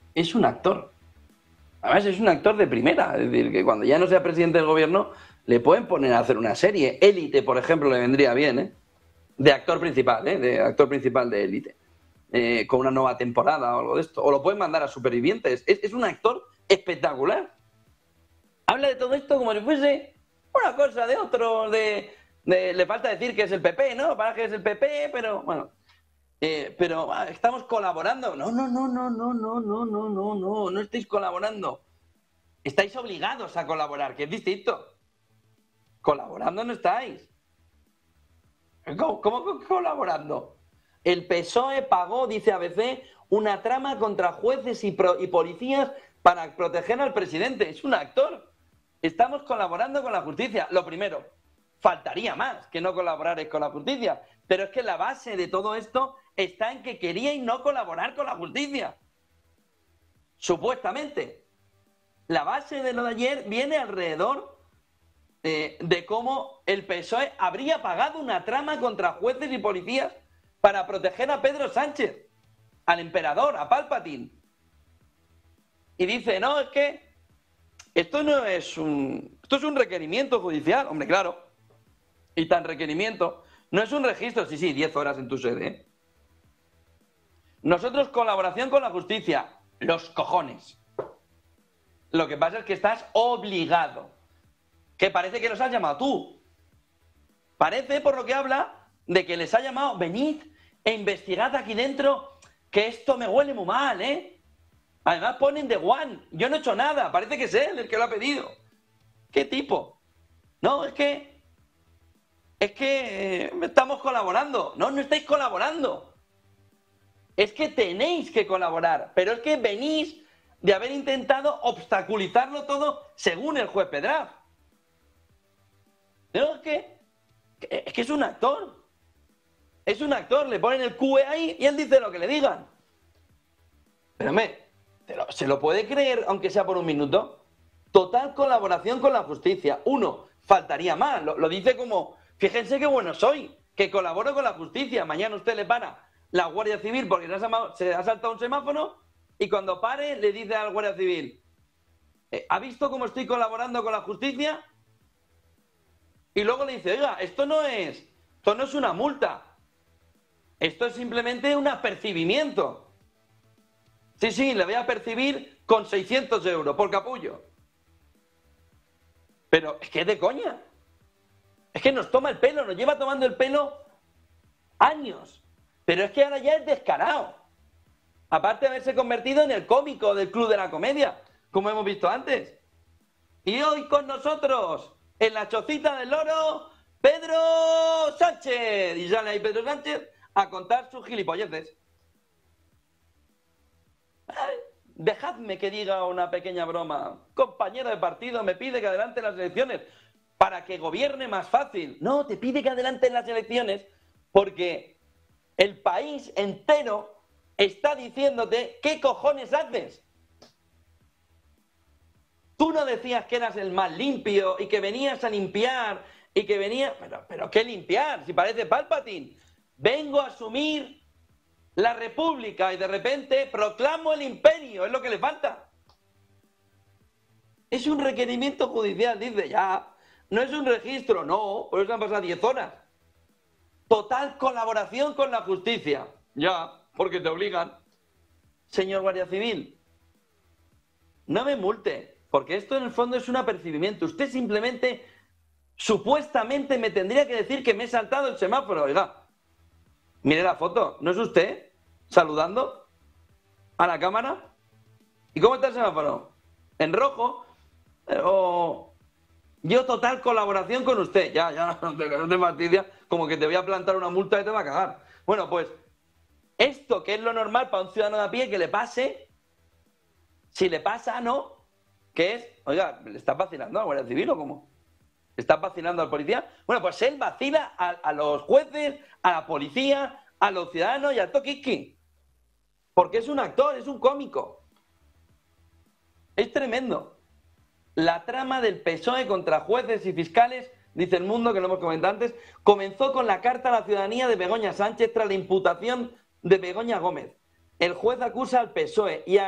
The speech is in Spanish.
es un actor. Además, es un actor de primera. Es decir, que cuando ya no sea presidente del gobierno, le pueden poner a hacer una serie. Élite, por ejemplo, le vendría bien, ¿eh? De actor principal, ¿eh? De actor principal de Élite. Con una nueva temporada o algo de esto. O lo pueden mandar a Supervivientes. Es un actor espectacular. Habla de todo esto como si fuese una cosa de otro, le falta decir que es el PP, ¿no? Para que es el PP, pero bueno. Pero estamos colaborando. No, no, no, no, no, no, no, no, no, no, no estáis colaborando. Estáis obligados a colaborar, que es distinto. Colaborando no estáis. ¿Cómo colaborando? El PSOE pagó, dice ABC, una trama contra jueces y policías para proteger al presidente. Es un actor. Estamos colaborando con la justicia. Lo primero, faltaría más que no colaborarais con la justicia. Pero es que la base de todo esto está en que queríais no colaborar con la justicia. Supuestamente. La base de lo de ayer viene alrededor de cómo el PSOE habría pagado una trama contra jueces y policías para proteger a Pedro Sánchez, al emperador, a Palpatine. Y dice, no, es que esto es un requerimiento judicial. Hombre, claro. Y tan requerimiento. No es un registro, sí, 10 horas en tu sede, ¿eh? Nosotros, colaboración con la justicia. Los cojones. Lo que pasa es que estás obligado. Que parece que los has llamado tú. Parece, por lo que habla, de que les ha llamado, venid e investigad aquí dentro, que esto me huele muy mal, ¿eh? Además ponen de One. Yo no he hecho nada. Parece que es él el que lo ha pedido. ¿Qué tipo? No, es que estamos colaborando. No, no estáis colaborando. Es que tenéis que colaborar. Pero es que venís de haber intentado obstaculizarlo todo según el juez Pedraz. No, es que es un actor. Es un actor. Le ponen el QE ahí y él dice lo que le digan. Pero ¿se lo puede creer aunque sea por un minuto? Total colaboración con la justicia. Uno, faltaría más. Lo dice como, fíjense qué bueno soy, que colaboro con la justicia. Mañana usted le para la Guardia Civil porque se ha saltado un semáforo y cuando pare le dice al Guardia Civil, ¿ha visto cómo estoy colaborando con la justicia? Y luego le dice, oiga, esto no es una multa. Esto es simplemente un apercibimiento. Sí, le voy a percibir con 600 euros por capullo. Pero es que es de coña. Es que nos toma el pelo, nos lleva tomando el pelo años. Pero es que ahora ya es descarado. Aparte de haberse convertido en el cómico del Club de la Comedia, como hemos visto antes. Y hoy con nosotros, en la chocita del loro, Pedro Sánchez. Y sale ahí Pedro Sánchez a contar sus gilipolleces. Dejadme que diga una pequeña broma. Compañero de partido me pide que adelante las elecciones para que gobierne más fácil. No, te pide que adelante las elecciones porque el país entero está diciéndote qué cojones haces. Tú no decías que eras el más limpio y que venías a limpiar y que venías... Pero ¿qué limpiar? Si parece Palpatine. Vengo a asumir la república y de repente proclamo el imperio, es lo que le falta. Es un requerimiento judicial, dice, ya. No es un registro, no, por eso han pasado 10 horas. Total colaboración con la justicia, ya, porque te obligan. Señor Guardia Civil, no me multe, porque esto en el fondo es un apercibimiento. Usted simplemente, supuestamente me tendría que decir que me he saltado el semáforo, oiga. Mire la foto, ¿no es usted saludando a la cámara? ¿Y cómo está el semáforo? En rojo. Yo total colaboración con usted. Ya, no te fastidias, como que te voy a plantar una multa y te va a cagar. Bueno, pues esto que es lo normal para un ciudadano de a pie que le pase, si le pasa, ¿no? Que es, oiga, ¿le estás vacilando a la Guardia Civil o cómo? ¿Estás vacilando al policía? Bueno, pues él vacila a los jueces, a la policía, a los ciudadanos y al toquiski. Porque es un actor, es un cómico. Es tremendo. La trama del PSOE contra jueces y fiscales, dice El Mundo, que lo hemos comentado antes, comenzó con la carta a la ciudadanía de Begoña Sánchez tras la imputación de Begoña Gómez. El juez acusa al PSOE y a